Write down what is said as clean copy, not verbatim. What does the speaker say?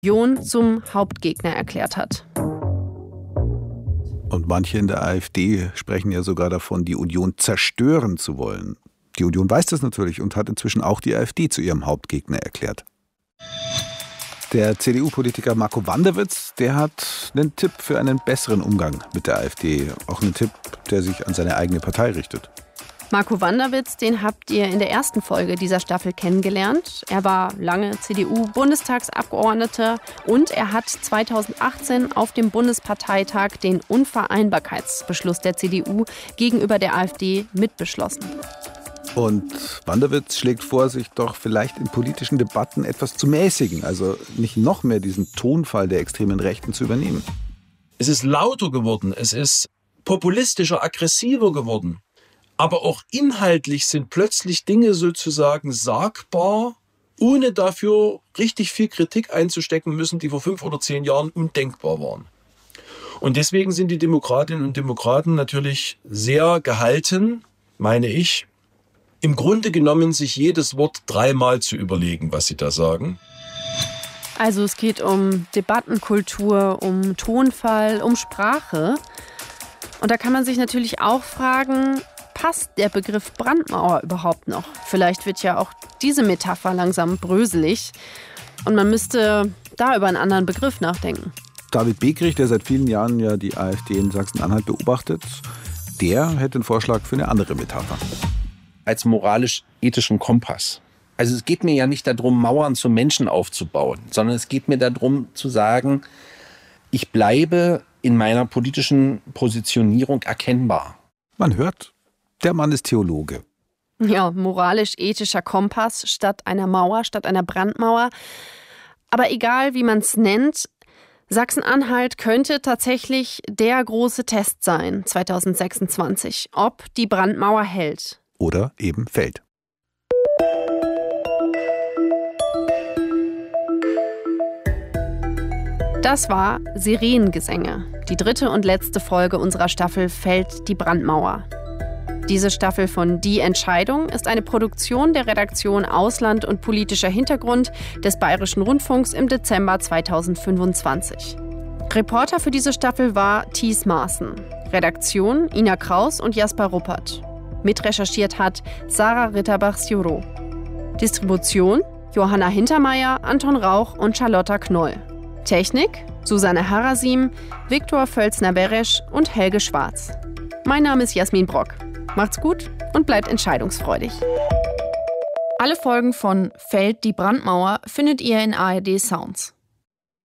Union zum Hauptgegner erklärt hat. Und manche in der AfD sprechen ja sogar davon, die Union zerstören zu wollen. Die Union weiß das natürlich und hat inzwischen auch die AfD zu ihrem Hauptgegner erklärt. Der CDU-Politiker Marco Wanderwitz, der hat einen Tipp für einen besseren Umgang mit der AfD. Auch einen Tipp, der sich an seine eigene Partei richtet. Marco Wanderwitz, den habt ihr in der ersten Folge dieser Staffel kennengelernt. Er war lange CDU-Bundestagsabgeordneter und er hat 2018 auf dem Bundesparteitag den Unvereinbarkeitsbeschluss der CDU gegenüber der AfD mitbeschlossen. Und Wanderwitz schlägt vor, sich doch vielleicht in politischen Debatten etwas zu mäßigen, also nicht noch mehr diesen Tonfall der extremen Rechten zu übernehmen. Es ist lauter geworden, es ist populistischer, aggressiver geworden. Aber auch inhaltlich sind plötzlich Dinge sozusagen sagbar, ohne dafür richtig viel Kritik einzustecken müssen, die vor 5 oder 10 Jahren undenkbar waren. Und deswegen sind die Demokratinnen und Demokraten natürlich sehr gehalten, meine ich, im Grunde genommen sich jedes Wort 3-mal zu überlegen, was sie da sagen. Also es geht um Debattenkultur, um Tonfall, um Sprache. Und da kann man sich natürlich auch fragen, passt der Begriff Brandmauer überhaupt noch? Vielleicht wird ja auch diese Metapher langsam bröselig und man müsste da über einen anderen Begriff nachdenken. David Bekrich, der seit vielen Jahren ja die AfD in Sachsen-Anhalt beobachtet, der hätte einen Vorschlag für eine andere Metapher. Als moralisch-ethischen Kompass. Also es geht mir ja nicht darum, Mauern zum Menschen aufzubauen, sondern es geht mir darum zu sagen, ich bleibe in meiner politischen Positionierung erkennbar. Man hört, der Mann ist Theologe. Ja, moralisch-ethischer Kompass statt einer Mauer, statt einer Brandmauer. Aber egal, wie man es nennt, Sachsen-Anhalt könnte tatsächlich der große Test sein 2026, ob die Brandmauer hält. Oder eben fällt. Das war Sirenengesänge, die 3. und letzte Folge unserer Staffel Fällt die Brandmauer. Diese Staffel von Die Entscheidung ist eine Produktion der Redaktion Ausland und politischer Hintergrund des Bayerischen Rundfunks im Dezember 2025. Reporter für diese Staffel war Thies Maaßen. Redaktion Ina Kraus und Jasper Ruppert. Mitrecherchiert hat Sarah Ritterbach-Siuro. Distribution Johanna Hintermeier, Anton Rauch und Charlotta Knoll. Technik Susanne Harasim, Viktor Völzner-Beresch und Helge Schwarz. Mein Name ist Jasmin Brock. Macht's gut und bleibt entscheidungsfreudig. Alle Folgen von Fällt die Brandmauer findet ihr in ARD Sounds.